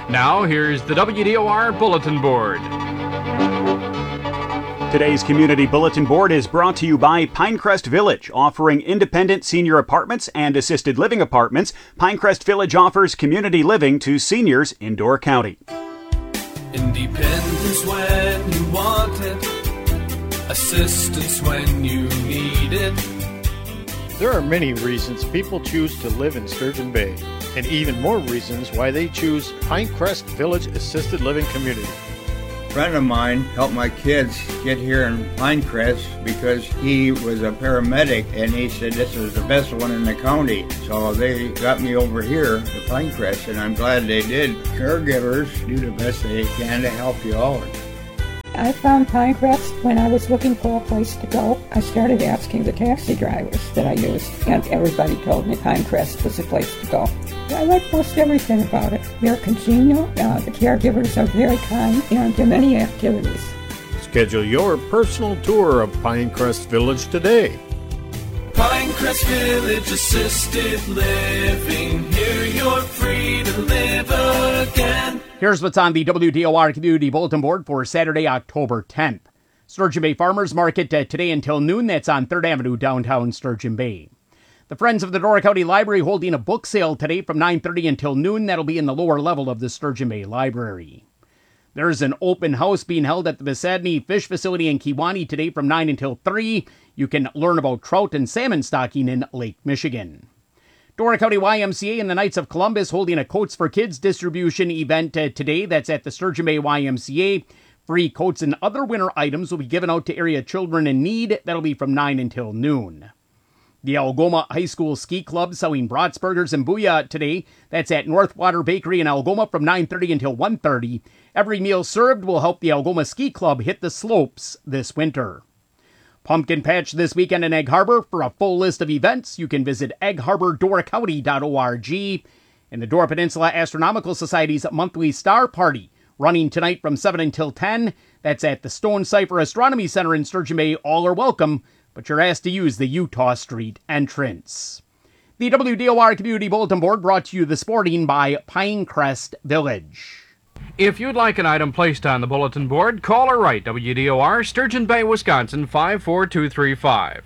Now, here's the WDOR Bulletin Board. Today's Community Bulletin Board is brought to you by Pinecrest Village, offering independent senior apartments and assisted living apartments. Pinecrest Village offers community living to seniors in Door County. Independence when you want it, assistance when you need it. There are many reasons people choose to live in Sturgeon Bay, and even more reasons why they choose Pinecrest Village Assisted Living Community. A friend of mine helped my kids get here in Pinecrest because he was a paramedic, and he said this is the best one in the county. So they got me over here to Pinecrest, and I'm glad they did. Caregivers do the best they can to help you out. I found Pinecrest when I was looking for a place to go. I started asking the taxi drivers that I used, and everybody told me Pinecrest was the place to go. I like most everything about it. They're congenial, the caregivers are very kind, and there are many activities. Schedule your personal tour of Pinecrest Village today. Pinecrest Village Assisted Living, here you're free to live again. Here's what's on the WDOR Community Bulletin Board for Saturday, October 10th. Sturgeon Bay Farmers Market today until noon. That's on 3rd Avenue, downtown Sturgeon Bay. The Friends of the Door County Library holding a book sale today from 9:30 until noon. That'll be in the lower level of the Sturgeon Bay Library. There's an open house being held at the Visadney Fish Facility in Kewanee today from 9 until 3. You can learn about trout and salmon stocking in Lake Michigan. Door County YMCA and the Knights of Columbus holding a Coats for Kids distribution event today. That's at the Sturgeon Bay YMCA. Free coats and other winter items will be given out to area children in need. That'll be from 9 until noon. The Algoma High School Ski Club selling brats, burgers, and booyah today. That's at Northwater Bakery in Algoma from 9:30 until 1:30. Every meal served will help the Algoma Ski Club hit the slopes this winter. Pumpkin Patch this weekend in Egg Harbor. For a full list of events, you can visit eggharbordorcounty.org. And the Door Peninsula Astronomical Society's monthly star party, running tonight from 7 until 10. That's at the Stone Cipher Astronomy Center in Sturgeon Bay. All are welcome, but you're asked to use the Utah Street entrance. The WDOR Community Bulletin Board brought to you this morning by Pinecrest Village. If you'd like an item placed on the bulletin board, call or write WDOR, Sturgeon Bay, Wisconsin, 54235.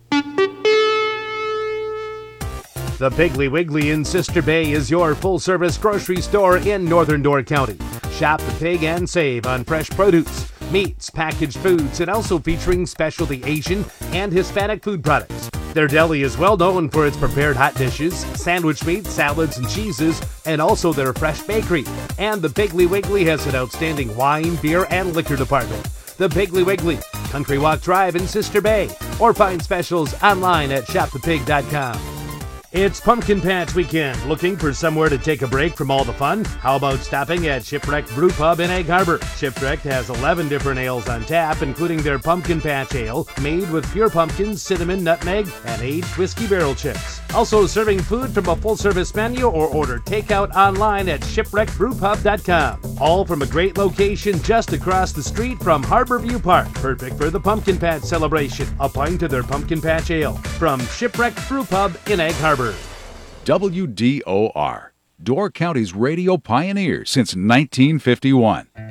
The Piggly Wiggly in Sister Bay is your full-service grocery store in northern Door County. Shop the pig and save on fresh produce, meats, packaged foods, and also featuring specialty Asian and Hispanic food products. Their deli is well known for its prepared hot dishes, sandwich meats, salads, and cheeses, and also their fresh bakery. And the Piggly Wiggly has an outstanding wine, beer, and liquor department. The Piggly Wiggly, Country Walk Drive in Sister Bay, or find specials online at shopthepig.com. It's Pumpkin Patch weekend. Looking for somewhere to take a break from all the fun? How about stopping at Shipwreck Brew Pub in Egg Harbor? Shipwreck has 11 different ales on tap, including their Pumpkin Patch Ale, made with pure pumpkins, cinnamon, nutmeg, and aged whiskey barrel chips. Also serving food from a full-service menu or order takeout online at shipwreckbrewpub.com. All from a great location just across the street from Harborview Park. Perfect for the Pumpkin Patch celebration. A pint of their Pumpkin Patch Ale from Shipwreck Brew Pub in Egg Harbor. WDOR, Door County's radio pioneer since 1951.